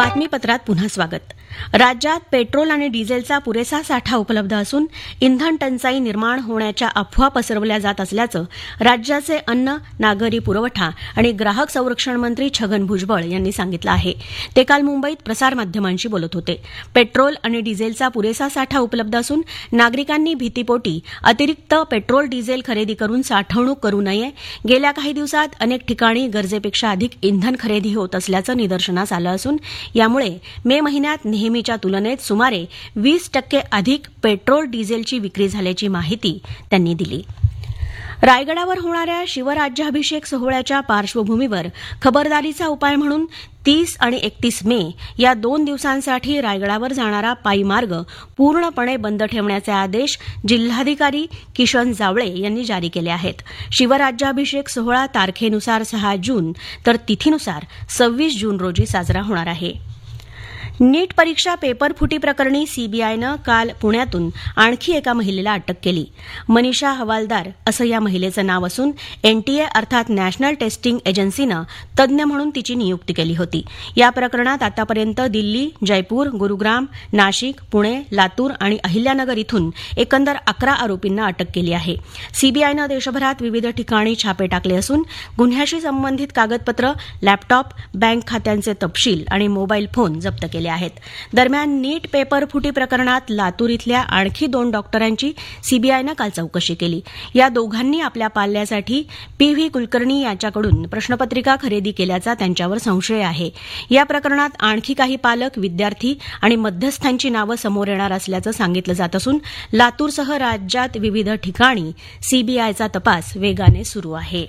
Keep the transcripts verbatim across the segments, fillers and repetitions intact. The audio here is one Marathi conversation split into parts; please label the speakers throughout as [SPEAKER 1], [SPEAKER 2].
[SPEAKER 1] बातमीपत्रात पुन्हा स्वागत. राज्यात पेट्रोल आणि डिझेलचा पुरेसा साठा उपलब्ध असून इंधन टंचाई निर्माण होण्याच्या अफवा पसरवल्या जात असल्याचं राज्याचे अन्न, नागरी पुरवठा आणि ग्राहक संरक्षण मंत्री छगन भुजबळ यांनी सांगितलं आहे. ते काल मुंबईत प्रसारमाध्यमांशी बोलत होते. पेट्रोल आणि डिझेलचा पुरेसा साठा उपलब्ध असून नागरिकांनी भीतीपोटी अतिरिक्त पेट्रोल डिझेल खरेदी करून साठवणूक करू नये. गेल्या काही दिवसात अनेक ठिकाणी गरजेपेक्षा अधिक इंधन खरेदी होत असल्याचं निदर्शनास आलं असून यामुळे मे महिन्यात नेहमीच्या तुलनेत सुमारे वीस टक्के अधिक पेट्रोल डिझेलची विक्री झाल्याची माहिती त्यांनी दिली. रायगडावर होणाऱ्या शिवराज्याभिषेक सोहळ्याच्या पार्श्वभूमीवर खबरदारीचा उपाय म्हणून तीस आणि एकतीस मे या दोन दिवसांसाठी रायगडावर जाणारा पायी मार्ग पूर्णपणे बंद ठेवण्याचे आदेश जिल्हाधिकारी किशन जावळे यांनी जारी केले आहेत. शिवराज्याभिषेक सोहळा तारखेनुसार सहा जून तर तिथीनुसार सव्वीस जून रोजी साजरा होणार आहे. नीट परीक्षा पेपर फुटी प्रकरणी सीबीआयनं काल पुण्यातून आणखी एका महिलेला अटक केली. मनीषा हवालदार असं या महिलेचं नाव असून एनटीए अर्थात नॅशनल टेस्टिंग एजन्सीनं तज्ञ म्हणून तिची नियुक्ती केली होती. या प्रकरणात आतापर्यंत दिल्ली, जयपूर, गुरुग्राम, नाशिक, पुणे, लातूर आणि अहिल्यानगर इथून एकंदर अकरा आरोपींना अटक केली आहे. सीबीआयनं देशभरात विविध ठिकाणी छापे टाकले असून गुन्ह्याशी संबंधित कागदपत्र, लॅपटॉप, बँक खात्यांचे तपशील आणि मोबाईल फोन जप्त केले आहेत. दरम्यान नीट पेपर फुटी प्रकरणात लातूर इथल्या आणखी दोन डॉक्टरांची सीबीआयनं काल चौकशी केली. या दोघांनी आपल्या पाल्यासाठी पी व्ही कुलकर्णी यांच्याकडून प्रश्नपत्रिका खरेदी केल्याचा त्यांच्यावर संशय आहे. या प्रकरणात आणखी काही पालक, विद्यार्थी आणि मध्यस्थांची नावं समोर येणार असल्याचं सांगितलं जात असून लातूरसह राज्यात विविध ठिकाणी सीबीआयचा तपास वेगाने सुरू आहे.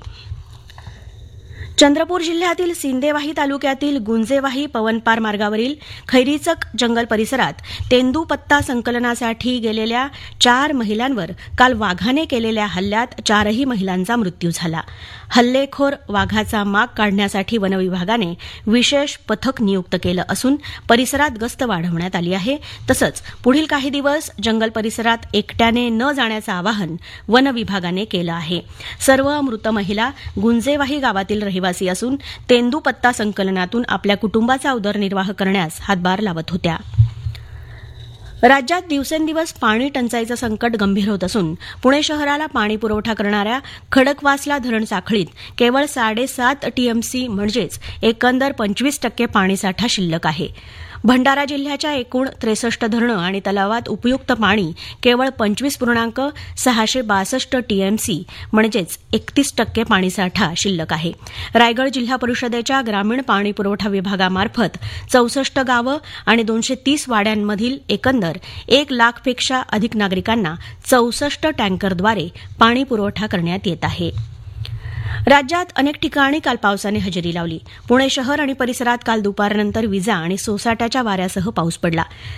[SPEAKER 1] चंद्रपूर जिल्ह्यातील सिंदेवाही तालुक्यातील गुंजेवाही पवनपार मार्गावरील खैरीचक जंगल परिसरात तेंदूपत्ता संकलनासाठी गेलेल्या चार महिलांवर काल वाघाने केलेल्या हल्ल्यात चारही महिलांचा मृत्यू झाला. हल्लेखोर वाघाचा माग काढण्यासाठी वनविभागाने विशेष पथक नियुक्त केलं असून परिसरात गस्त वाढवण्यात आली आहे. तसंच पुढील काही दिवस जंगल परिसरात एकट्याने न जाण्याचं आवाहन वनविभागाने केलं आहे. सर्व मृत महिला गुंजेवाही गावातील रहिवासी असून तेंदूपत्ता संकलनातून आपल्या कुटुंबाचा उदरनिर्वाह करण्यास हातभार लावत होत्या. राज्यात दिवसेंदिवस पाणी टंचाईचं संकट गंभीर होत असून पुणे शहराला पाणी पुरवठा करणाऱ्या खडकवासला धरण साखळीत केवळ साडेसात टीएमसी म्हणजेच एकंदर पंचवीस टक्के पाणीसाठा शिल्लक आहे. भंडारा जिल्ह्याच्या एकूण त्रेसष्ट धरणं आणि तलावात उपयुक्त पाणी केवळ पंचवीस पूर्णांक सहाशे बासष्ट टीएमसी म्हणजेच एकतीस टक्के पाणीसाठा शिल्लक आहे. रायगड जिल्हा परिषदेच्या ग्रामीण पाणी पुरवठा विभागामार्फत चौसष्ट गावं आणि दोनशे तीस वाड्यांमधील एकंदर एक लाखपेक्षा अधिक नागरिकांना चौसष्ट टँकरद्वारे पाणी पुरवठा करण्यात येत आहे. राज्यात अनेक ठिकाणी काल पावसाने हजेरी लावली. पुणे शहर आणि परिसरात काल दुपारनंतर विजा आणि सोसाट्याच्या वाऱ्यासह पाऊस पडला.